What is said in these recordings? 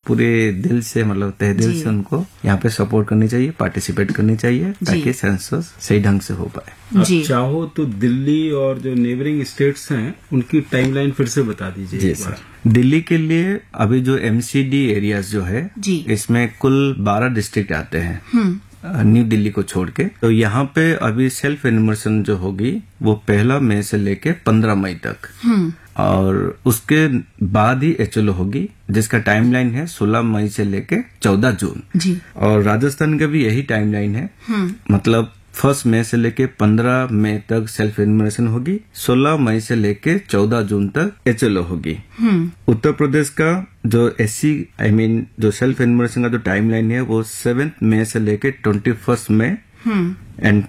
पूरे दिल से, मतलब तहे दिल से उनको यहाँ पे सपोर्ट करनी चाहिए, पार्टिसिपेट करनी चाहिए, ताकि सेंसस सही ढंग से हो पाए। आप चाहो तो दिल्ली और जो नेबरिंग स्टेट्स हैं उनकी टाइमलाइन फिर से बता दीजिए। जी सर। दिल्ली के लिए अभी जो MCD एरियाज जो है, इसमें कुल 12 डिस्ट्रिक्ट आते हैं न्यू दिल्ली को छोड़ के। तो यहाँ पे अभी सेल्फ इनमर्शन जो होगी वो 1 मई से लेके 15 मई तक, और उसके बाद ही HLO होगी, जिसका टाइमलाइन है 16 मई से लेके 14 जून जी। और राजस्थान का भी यही टाइमलाइन है, मतलब 1 मई से लेके 15 मई तक सेल्फ इनमर्शन होगी, 16 मई से लेके 14 जून तक HLO होगी। उत्तर प्रदेश का जो जो सेल्फ इनमर्शन का जो टाइमलाइन है वो 7 मई से लेके 21 मई एंड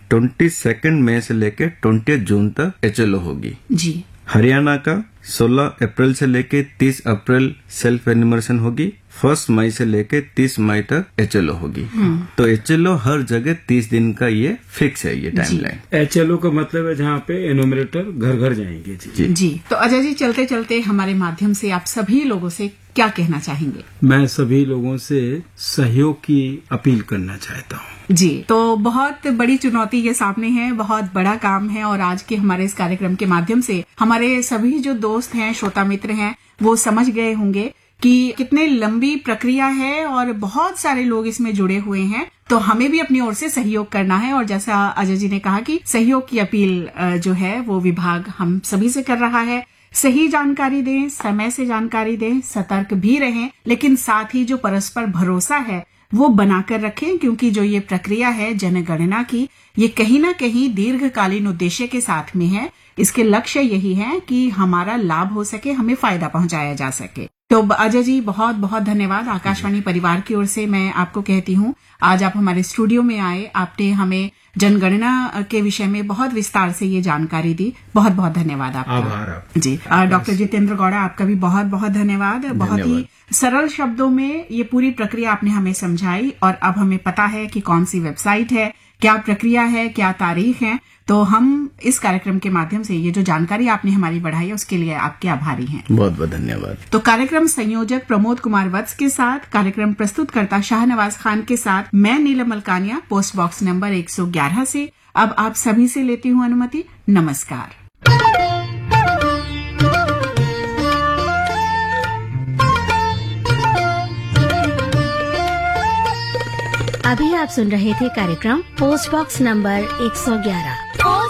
22 मई से लेके 20 जून तक HLO होगी जी। हरियाणा का 16 अप्रैल से लेके 30 अप्रैल सेल्फ इनमर्शन होगी, 1 मई से लेके 30 मई तक HLO होगी। तो HLO हर जगह 30 दिन का ये फिक्स है, ये टाइमलाइन। HLO का मतलब है जहाँ पे एनोमिनेटर घर घर जाएंगे जी। तो अजय जी, चलते चलते हमारे माध्यम से आप सभी लोगों से क्या कहना चाहेंगे? मैं सभी लोगों से सहयोग की अपील करना चाहता हूँ जी। तो बहुत बड़ी चुनौती ये सामने है, बहुत बड़ा काम है, और आज के हमारे इस कार्यक्रम के माध्यम से हमारे सभी जो दोस्त हैं, श्रोता मित्र हैं, वो समझ गए होंगे कि कितने लंबी प्रक्रिया है और बहुत सारे लोग इसमें जुड़े हुए हैं। तो हमें भी अपनी ओर से सहयोग करना है, और जैसा अजय जी ने कहा कि सहयोग की अपील जो है वो विभाग हम सभी से कर रहा है। सही जानकारी दें, समय से जानकारी दें, सतर्क भी रहें, लेकिन साथ ही जो परस्पर भरोसा है वो बनाकर रखें, क्योंकि जो ये प्रक्रिया है जनगणना की, ये कहीं ना कहीं दीर्घकालीन उद्देश्य के साथ में है। इसके लक्ष्य यही है कि हमारा लाभ हो सके, हमें फायदा पहुंचाया जा सके। तो अजय जी, बहुत बहुत धन्यवाद। आकाशवाणी परिवार की ओर से मैं आपको कहती हूँ, आज आप हमारे स्टूडियो में आए, आपने हमें जनगणना के विषय में बहुत विस्तार से ये जानकारी दी। बहुत बहुत धन्यवाद आपका। आभार जी। डॉक्टर जितेंद्र गौड़ा, आपका भी बहुत बहुत धन्यवाद। बहुत ही सरल शब्दों में ये पूरी प्रक्रिया आपने हमें समझाई, और अब हमें पता है कि कौन सी वेबसाइट है, क्या प्रक्रिया है, क्या तारीख है। तो हम इस कार्यक्रम के माध्यम से ये जो जानकारी आपने हमारी बढ़ाई है उसके लिए आपके आभारी हैं। बहुत बहुत धन्यवाद। तो कार्यक्रम संयोजक प्रमोद कुमार वत्स के साथ, कार्यक्रम प्रस्तुतकर्ता शाहनवाज खान के साथ मैं नीलम मलकानिया, पोस्ट बॉक्स नंबर 111 से अब आप सभी से लेती हूँ अनुमति। नमस्कार। अभी आप सुन रहे थे कार्यक्रम पोस्ट बॉक्स नंबर 111।